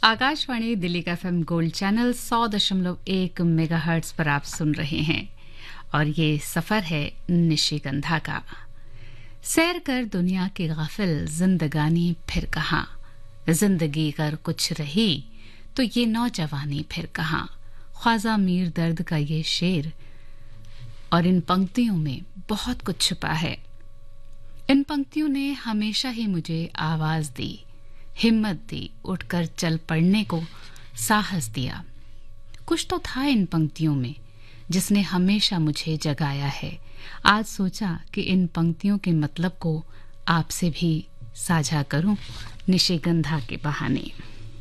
आकाशवाणी दिल्ली का FM gold channel 100.1 megahertz पर आप सुन रहे हैं और ये सफर है निशिगंधा का। सैर कर दुनिया की गाफिल जिंदगानी फिर कहाँ, जिंदगी कर कुछ रही तो ये नौजवानी फिर कहाँ। ख्वाजा मीर दर्द का ये शेर और इन पंक्तियों में बहुत कुछ छुपा है। इन पंक्तियों ने हमेशा ही मुझे आवाज दी, हिम्मत दी, उठकर चल पड़ने को साहस दिया। कुछ तो था इन पंक्तियों में जिसने हमेशा मुझे जगाया है। आज सोचा कि इन पंक्तियों के मतलब को आपसे भी साझा करूं निशिगंधा के बहाने।